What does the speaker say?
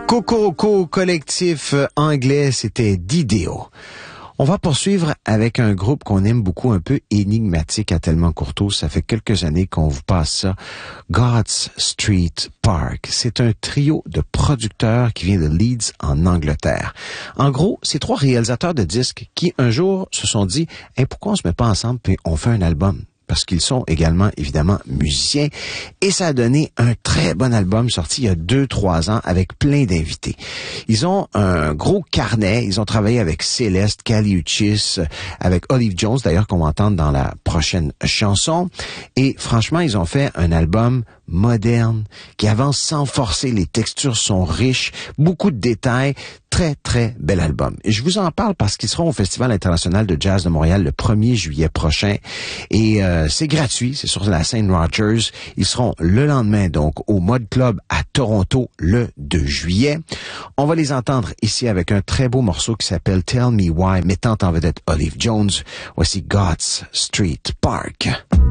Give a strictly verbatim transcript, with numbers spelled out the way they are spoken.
Cocorico collectif anglais, c'était D'Ideo. On va poursuivre avec un groupe qu'on aime beaucoup, un peu énigmatique à Tellement Courteau. Ça fait quelques années qu'on vous passe ça. God's Street Park. C'est un trio de producteurs qui vient de Leeds, en Angleterre. En gros, c'est trois réalisateurs de disques qui, un jour, se sont dit hey, « Pourquoi on se met pas ensemble et on fait un album? » Parce qu'ils sont également, évidemment, musiciens. Et ça a donné un très bon album sorti il y a deux, trois ans avec plein d'invités. Ils ont un gros carnet. Ils ont travaillé avec Céleste, Kali Uchis, avec Olive Jones, d'ailleurs, qu'on va entendre dans la prochaine chanson. Et franchement, ils ont fait un album moderne, qui avance sans forcer. Les textures sont riches, beaucoup de détails. Très, très bel album. Et je vous en parle parce qu'ils seront au Festival international de jazz de Montréal le premier juillet prochain. Et euh, c'est gratuit, c'est sur la scène Rogers. Ils seront le lendemain, donc, au Mod Club à Toronto le deux juillet. On va les entendre ici avec un très beau morceau qui s'appelle Tell Me Why, mettant en vedette Olive Jones. Voici God's Street Park.